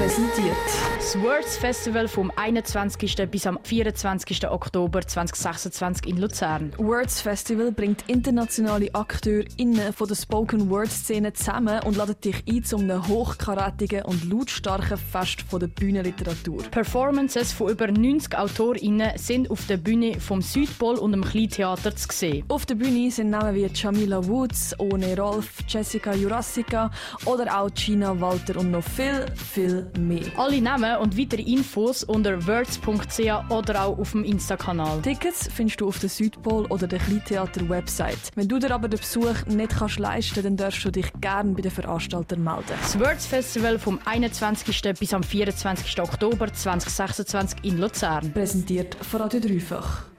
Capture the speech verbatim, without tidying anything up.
präsentiert. Das Words Festival vom einundzwanzigsten bis am vierundzwanzigsten Oktober zweitausendsechsundzwanzig in Luzern. Words Festival bringt internationale AkteurInnen von der Spoken Word Szene zusammen und ladet dich ein zu einem hochkarätigen und lautstarken Fest von der Bühnenliteratur. Performances von über neunzig AutorInnen sind auf der Bühne vom Südpol und dem Kleintheater zu sehen. Auf der Bühne sind Namen wie Jamila Woods, One Rolf, Jessica Jurassica oder auch Gina Walter und noch viel, viel mehr. Alle Namen und weitere Infos unter words punkt c h oder auch auf dem Insta-Kanal. Tickets findest du auf der Südpol oder der Kleintheater-Website. Wenn du dir aber den Besuch nicht kannst leisten kannst, dann darfst du dich gerne bei den Veranstaltern melden. Das Words Festival vom einundzwanzigsten bis am vierundzwanzigsten Oktober zweitausendsechsundzwanzig in Luzern. Präsentiert von Radio Dreifach.